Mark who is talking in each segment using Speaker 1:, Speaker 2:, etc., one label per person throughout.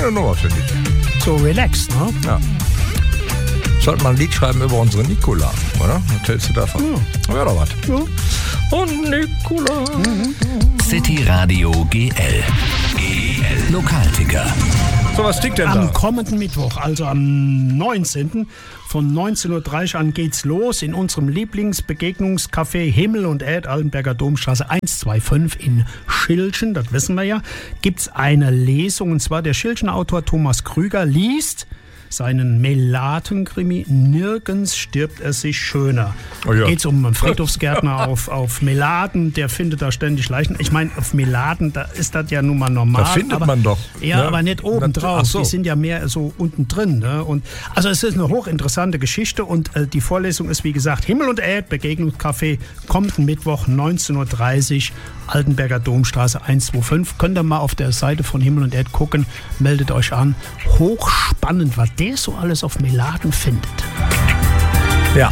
Speaker 1: Schöne Nummer, finde ich.
Speaker 2: So relaxed, ne?
Speaker 1: Ja. Sollte man ein Lied schreiben über unsere Nikola, oder? Was hältst du davon? Ja. Wäre doch was. Ja. Und Nikola.
Speaker 3: City Radio GL. Lokalticker.
Speaker 1: So, was tickt denn da?
Speaker 2: Am kommenden Mittwoch, also am 19. von 19.30 Uhr an geht's los in unserem Lieblingsbegegnungscafé Himmel und Erd, Altenberger Domstraße 125 in Schilchen, das wissen wir ja, gibt's eine Lesung, und zwar der Schilchener Autor Thomas Krüger liest seinen Melaten-Krimi Nirgends stirbt es sich schöner.
Speaker 1: Oh ja.
Speaker 2: Geht es um einen Friedhofsgärtner auf Melaten, der findet da ständig Leichen. Ich meine, auf Melaten, da ist das ja nun mal normal.
Speaker 1: Da findet man doch.
Speaker 2: Ja,
Speaker 1: ne?
Speaker 2: aber nicht oben drauf.
Speaker 1: So.
Speaker 2: Die sind ja mehr so unten drin. Ne? Und, also es ist eine hochinteressante Geschichte und die Vorlesung ist, wie gesagt, Himmel und Erd, Begegnungscafé, kommenden Mittwoch 19.30 Uhr, Altenberger Domstraße 125. Könnt ihr mal auf der Seite von Himmel und Erd gucken, meldet euch an. Hochspannend, was der so alles auf Melaten findet.
Speaker 1: Ja.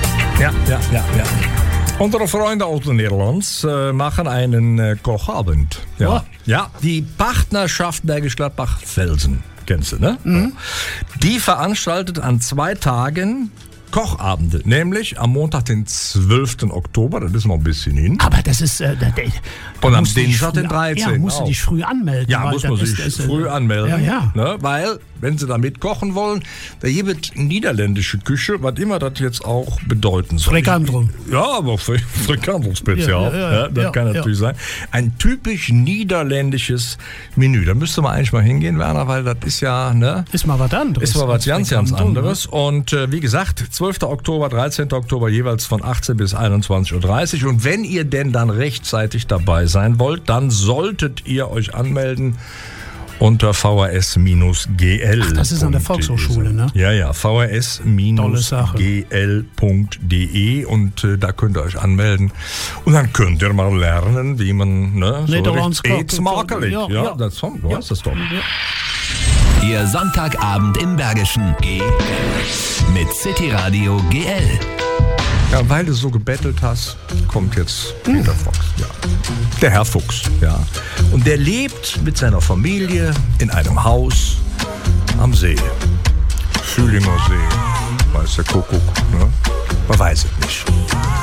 Speaker 1: Unsere Freunde aus Nederlands machen einen Kochabend. Ja.
Speaker 2: Oh.
Speaker 1: Ja, die Partnerschaft Bergisch Gladbach-Velsen, kennst du, ne? Mhm. Die veranstaltet an 2 Tagen Kochabende, nämlich am Montag, den 12. Oktober, das ist noch ein bisschen hin.
Speaker 2: Aber das ist...
Speaker 1: und am Dienstag, den 13.
Speaker 2: Ja, musst du dich früh anmelden.
Speaker 1: Ja, muss man sich früh anmelden.
Speaker 2: Ja.
Speaker 1: Ne? Weil, wenn sie da mitkochen wollen, da gibt es niederländische Küche, was immer das jetzt auch bedeuten soll.
Speaker 2: Frikandel.
Speaker 1: Ja, aber Frikandel-Spezial.
Speaker 2: Ja,
Speaker 1: das kann natürlich sein. Ein typisch niederländisches Menü. Da müsste man eigentlich mal hingehen, Werner, weil das ist ja... Ne?
Speaker 2: Ist mal was anderes.
Speaker 1: Ist mal was ganz anderes. Und wie gesagt, 12. Oktober, 13. Oktober jeweils von 18 bis 21.30 Uhr. Und wenn ihr denn dann rechtzeitig dabei sein wollt, dann solltet ihr euch anmelden unter VHS-GL.
Speaker 2: Ach, das ist an der Volkshochschule, ne?
Speaker 1: Ja, VHS-GL.de und da könnt ihr euch anmelden. Und dann könnt ihr mal lernen, wie man
Speaker 2: Nederlands kocht.
Speaker 1: smakelijk. Ja, das ist das doch.
Speaker 3: Ihr Sonntagabend im Bergischen mit City Radio GL.
Speaker 1: Ja, weil du so gebettelt hast, kommt jetzt Peter Fuchs. Ja. Der Herr Fuchs, ja. Und der lebt mit seiner Familie in einem Haus am See. Fühlinger See, weiß der Kuckuck, ne? Man weiß es nicht.